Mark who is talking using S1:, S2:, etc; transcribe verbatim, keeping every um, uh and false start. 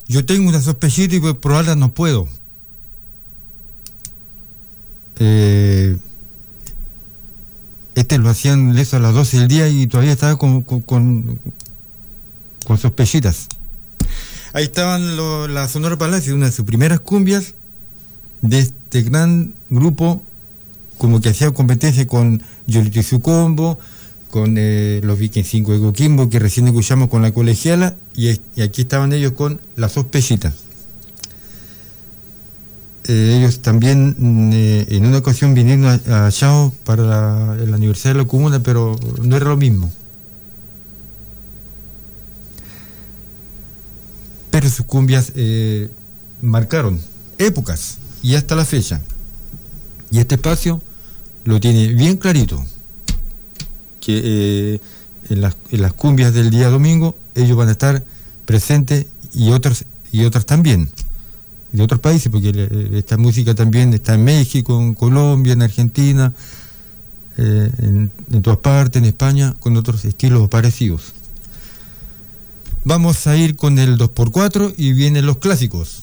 S1: Yo tengo una sospechita y pues probarla no puedo. Eh, este lo hacían eso a las doce del día y todavía estaba con, con, con, con sospechitas. Ahí estaban lo, la Sonora Palacio, una de sus primeras cumbias de este gran grupo, como que hacía competencia con Yolito y su combo, con eh, los Vikings cinco de Coquimbo, que recién escuchamos con la colegiala, y, y aquí estaban ellos con la sospechita. Eh, ellos también eh, en una ocasión vinieron a, a Chao para la, el aniversario de la comuna, pero no era lo mismo. Pero sus cumbias eh, marcaron épocas y hasta la fecha. Y este espacio lo tiene bien clarito, que eh, en, las, en las cumbias del día domingo ellos van a estar presentes y otras y otras también de otros países, porque esta música también está en México, en Colombia, en Argentina, eh, en, en todas partes, en España, con otros estilos parecidos. Vamos a ir con el dos por cuatro y vienen los clásicos.